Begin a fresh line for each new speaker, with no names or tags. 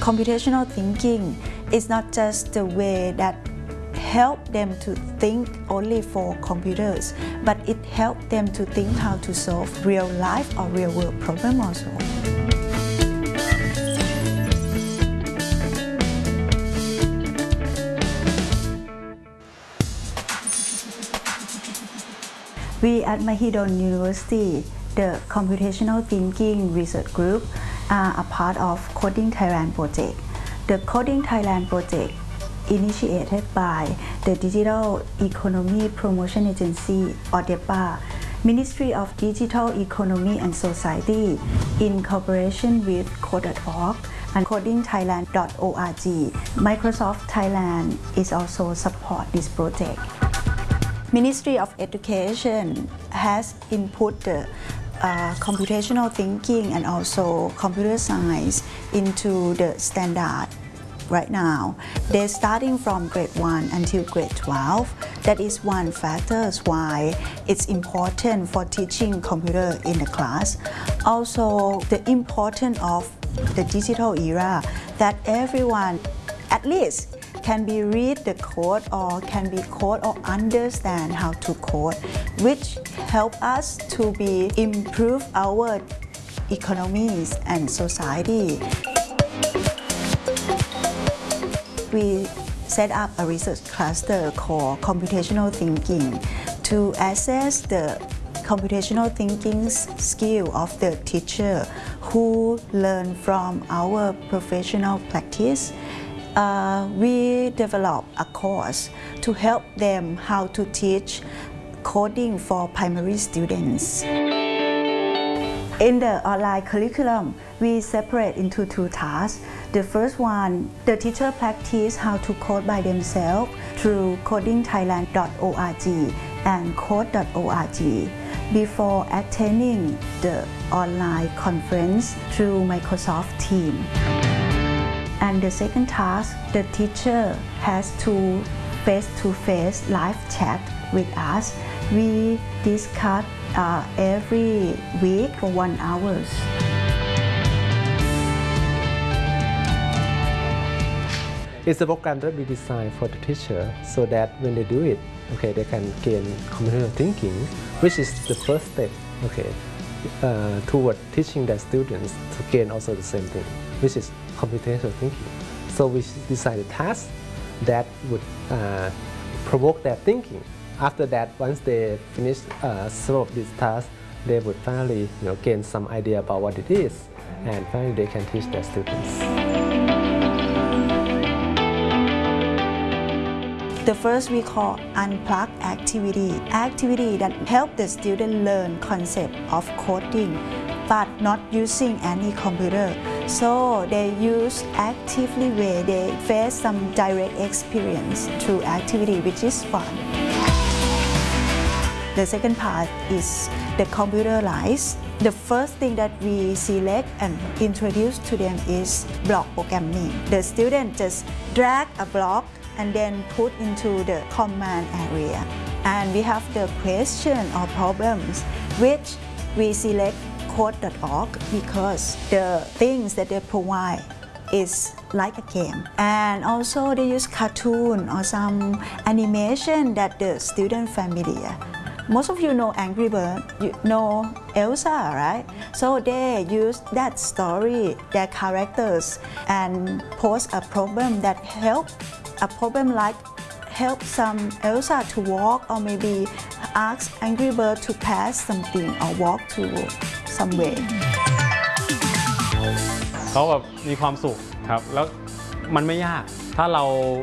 Computational thinking is not just the way that help them to think only for computers, but it helps them to think how to solve real life or real world problem also. We at Mahidol University, the Computational Thinking Research Group, are a part of Coding Thailand project. The Coding Thailand project, initiated by the Digital Economy Promotion Agency or DEPA, Ministry of Digital Economy and Society, in cooperation with Code.org and codingthailand.org. Microsoft Thailand is also support this project. Ministry of Education has input the computational thinking and also computer science into the standard right now. They're starting from grade 1 until grade 12. That is one factor why it's important for teaching computer in the class. Also, the importance of the digital era, that everyone at least can be read the code or can be code or understand how to code, which help us to be improve our economies and society. We set up a research cluster called Computational Thinking to assess the computational thinking skill of the teacher who learn from our professional practice. We develop a course to help them how to teach coding for primary students. In the online curriculum, we separate into two tasks. The first one, the teacher practice how to code by themselves through codingthailand.org and code.org before attending the online conference through Microsoft Teams. And the second task, the teacher has to face-to-face live chat with us. We discuss every week for 1 hour.
It's a program that we designed for the teacher so that when they do it, they can gain computational thinking, which is the first step, toward teaching their students to gain also the same thing, which is computational thinking. So we designed a task that would provoke their thinking. After that, once they finish some of these tasks, they would finally gain some idea about what it is, and finally they can teach their students.
The first we call unplug activity. Activity that help the student learn concept of coding, but not using any computer. So they use actively way, they face some direct experience through activity, which is fun. The second part is the computerized. The first thing that we select and introduce to them is block programming. The student just drag a block and then put into the command area. And we have the question or problems, which we select code.org because the things that they provide is like a game. And also they use cartoon or some animation that the student familiar. Most of you know Angry Bird, you know Elsa, right? So they use that story, their characters, and pose a problem that help. A problem like help some Elsa to walk, or maybe ask Angry Bird to pass something or walk to some way.
เขาแบบมีความสุขครับแล้วมันไม่ยากถ้าเรา